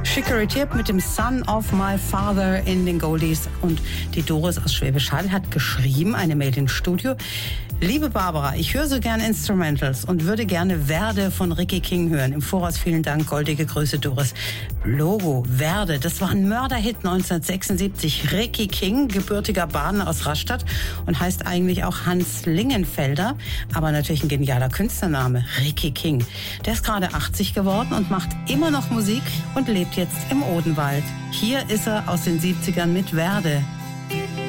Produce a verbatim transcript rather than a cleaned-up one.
Chicory Tip mit dem Son of My Father in den Goldies. Und die Doris aus Schwäbisch Hall hat geschrieben, eine Mail ins Studio. Liebe Barbara, ich höre so gerne Instrumentals und würde gerne Werde von Ricky King hören. Im Voraus vielen Dank, goldige Grüße, Doris. Logo, Werde, das war ein Mörderhit neunzehnhundertsechsundsiebzig. Ricky King, gebürtiger Badener aus Rastatt und heißt eigentlich auch Hans Lingenfelder, aber natürlich ein genialer Künstlername, Ricky King. Der ist gerade achtzig geworden und macht immer noch Musik und lebt jetzt im Odenwald. Hier ist er aus den siebzigern mit Werde.